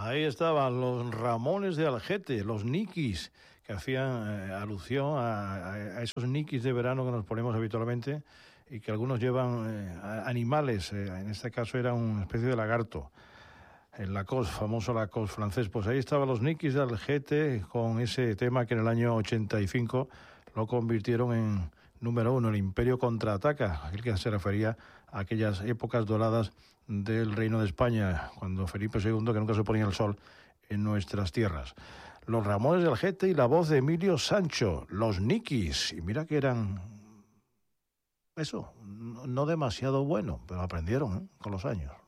Ahí estaban los Ramones de Algete, los Nikis, que hacían alusión a esos nikis de verano que nos ponemos habitualmente y que algunos llevan animales, en este caso era una especie de lagarto, el Lacoste, famoso Lacoste francés. Pues ahí estaban los Nikis de Algete con ese tema que en el año 85 lo convirtieron en número 1, el Imperio Contraataca, aquel que se refería a aquellas épocas doradas del Reino de España, cuando Felipe II, que nunca se ponía el sol en nuestras tierras. Los Ramones de Algete y la voz de Emilio Sancho, los Nikis, y mira que eran, eso, no demasiado bueno, pero aprendieron con los años.